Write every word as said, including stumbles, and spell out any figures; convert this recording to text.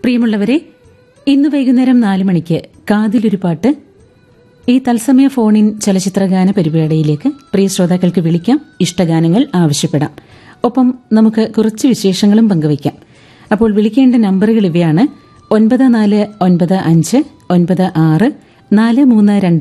പ്രിയമുള്ളവരെ, ഇന്ന് വൈകുന്നേരം നാല് മണിക്ക് കാതിലൊരു പാട്ട് ഈ തത്സമയ ഫോണിൻ ചലച്ചിത്രഗാന പരിപാടിയിലേക്ക് പ്രിയ ശ്രോതാക്കൾക്ക് വിളിക്കാം, ഇഷ്ടഗാനങ്ങൾ ആവശ്യപ്പെടാം. ഒപ്പം നമുക്ക് കുറച്ച് വിശേഷങ്ങളും പങ്കുവയ്ക്കാം. അപ്പോൾ വിളിക്കേണ്ട നമ്പറുകൾ ഇവയാണ്: ഒൻപത് നാല് ഒൻപത് അഞ്ച് ഒൻപത് ആറ് നാല് മൂന്ന് രണ്ട്